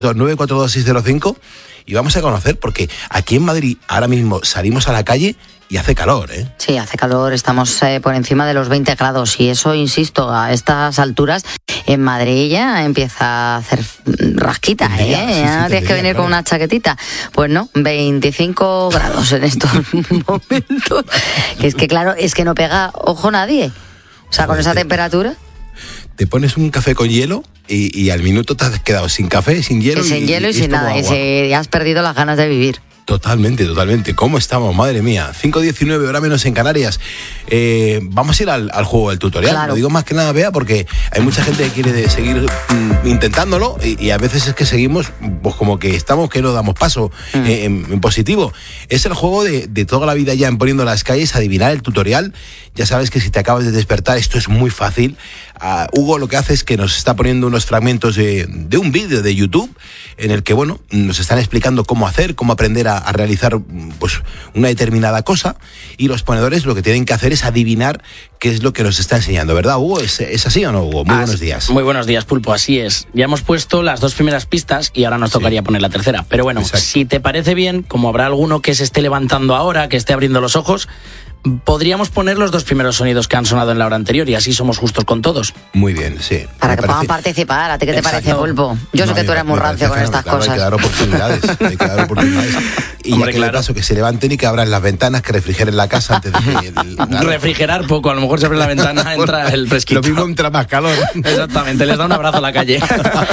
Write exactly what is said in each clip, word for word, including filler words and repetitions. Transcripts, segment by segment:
nueve cuatro dos seis cero cinco y vamos a conocer, porque aquí en Madrid ahora mismo salimos a la calle y hace calor, ¿eh? Sí, hace calor, estamos eh, por encima de los veinte grados y eso, insisto, a estas alturas en Madrid ya empieza a hacer rasquita, Tendría, ¿eh? sí, sí, ya tienes tendría, que venir claro. con una chaquetita. Pues no, veinticinco grados en estos momentos. Que es que claro, es que no pega ojo nadie. O sea, con esa temperatura. Te pones un café con hielo y, y al minuto te has quedado sin café, sin hielo. Y sin hielo y, y sin es como nada, y agua. se, ya has perdido las ganas de vivir. Totalmente, totalmente. ¿Cómo estamos? Madre mía. cinco diecinueve, hora menos en Canarias. Eh, vamos a ir al, al juego del tutorial. Claro. Lo digo más que nada, Bea, porque hay mucha gente que quiere de seguir mm, intentándolo y, y a veces es que seguimos, pues como que estamos que no damos paso Mm. eh, en, en positivo. Es el juego de, de toda la vida ya en Poniendo las Calles, adivinar el tutorial. Ya sabes que si te acabas de despertar, esto es muy fácil. Uh, Hugo lo que hace es que nos está poniendo unos fragmentos de, de un vídeo de YouTube en el que, bueno, nos están explicando cómo hacer, cómo aprender a, a realizar pues una determinada cosa, y los ponedores lo que tienen que hacer es adivinar qué es lo que nos está enseñando, ¿verdad, Hugo? ¿Es, es así o no, Hugo? Muy Ah, buenos días. Muy buenos días, Pulpo, así es. Ya hemos puesto las dos primeras pistas y ahora nos Sí. tocaría poner la tercera. Pero bueno, Exacto. si te parece bien, como habrá alguno que se esté levantando ahora, que esté abriendo los ojos, podríamos poner los dos primeros sonidos que han sonado en la hora anterior y así somos justos con todos. Muy bien, sí. Para Me que parece- puedan participar. ¿A ti qué te Exacto. parece, Pulpo? Yo sé No, que tú me- eres muy me rancio con parece estas fenomenal. cosas. Hay que dar oportunidades, hay que dar oportunidades. Y Hombre, ya que claro. de paso que se levanten y que abran las ventanas, que refrigeren la casa antes de que... el- claro. Refrigerar poco, a lo mejor se abre la ventana, entra el fresquito. Lo mismo entra más calor. Exactamente, les da un abrazo a la calle.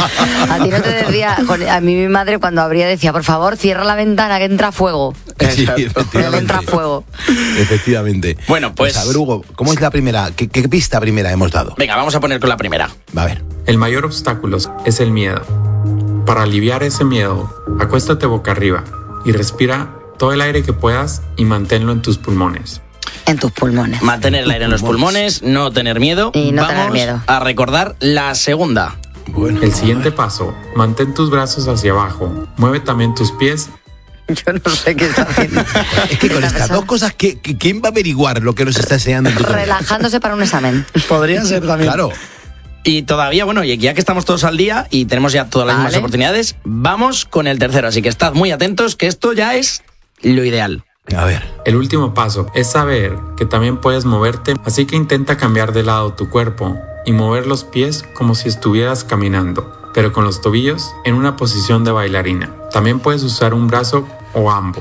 A ti no te decía, con- a mí mi madre cuando abría decía, por favor, cierra la ventana que entra fuego. Sí, Que le efectivamente. entra fuego. Efectivamente. Bueno, pues- A ver, Hugo, ¿cómo es la primera? ¿Qué, qué pista primera hemos dado? Venga, vamos a poner con la primera. A ver. El mayor obstáculo es el miedo. Para aliviar ese miedo, acuéstate boca arriba y respira todo el aire que puedas y manténlo en tus pulmones. En tus pulmones. Mantener el aire en los pulmones, no tener miedo. Y no Vamos tener miedo. a recordar la segunda. Bueno. El siguiente paso, mantén tus brazos hacia abajo, mueve también tus pies. Yo no sé qué está haciendo. Es que con Esta estas persona dos cosas, ¿qué- qué- ¿quién va a averiguar lo que nos está enseñando el tutorial? Relajándose para un examen. Podría ser también. Claro. Y todavía, bueno, y ya que estamos todos al día y tenemos ya todas las Vale. mismas oportunidades, vamos con el tercero. Así que estad muy atentos, que esto ya es lo ideal. A ver. El último paso es saber que también puedes moverte, así que intenta cambiar de lado tu cuerpo y mover los pies como si estuvieras caminando, pero con los tobillos en una posición de bailarina. También puedes usar un brazo o ambos.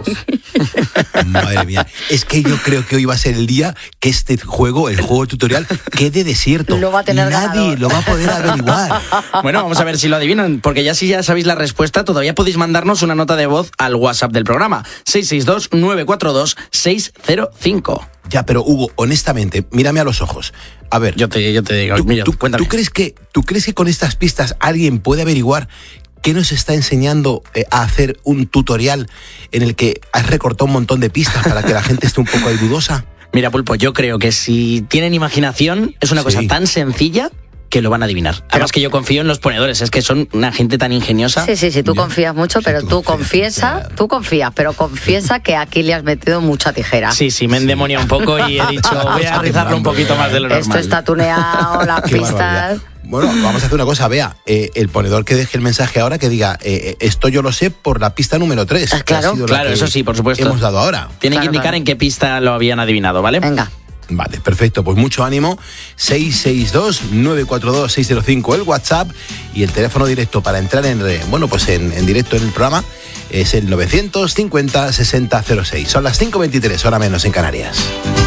Madre mía. Es que yo creo que hoy va a ser el día que este juego, el juego tutorial, quede desierto. Lo va a tener Nadie ganador. lo va a poder averiguar. Bueno, vamos a ver si lo adivinan, porque ya si ya sabéis la respuesta, todavía podéis mandarnos una nota de voz al WhatsApp del programa, seis seis dos, nueve cuatro dos, seis cero cinco. Ya, pero Hugo, honestamente, mírame a los ojos. A ver, Yo te, yo te digo, ¿tú, mira, tú- cuéntame. ¿tú crees que, ¿tú crees que con estas pistas alguien puede averiguar qué nos está enseñando eh, a hacer un tutorial en el que has recortado un montón de pistas para que la gente esté un poco ahí dudosa? Mira, Pulpo, yo creo que si tienen imaginación, es una Sí. cosa tan sencilla que lo van a adivinar. Además que yo confío en los ponedores, es que son una gente tan ingeniosa. Sí, sí, sí, tú Ya. confías mucho, Sí, pero tú tú confías, confiesa, claro. tú confías, pero confiesa que aquí le has metido mucha tijera. Sí, sí, me endemonia un poco y he dicho, voy a rizarlo un poquito más de lo normal. Esto está tuneado, las Qué pistas. barbaridad. Bueno, vamos a hacer una cosa, Bea. Eh, el ponedor que deje el mensaje ahora, que diga, eh, esto yo lo sé por la pista número tres. Ah, claro. Claro, eso sí, por supuesto. Hemos dado ahora. Tienen Claro, que indicar claro. en qué pista lo habían adivinado, ¿vale? Venga. Vale, perfecto. Pues mucho ánimo. seis seis dos, nueve cuatro dos, seis cero cinco el WhatsApp y el teléfono directo para entrar en, eh, bueno, pues en, en directo en el programa es el novecientos cincuenta, sesenta cero seis. Son las cinco veintitrés, hora menos en Canarias.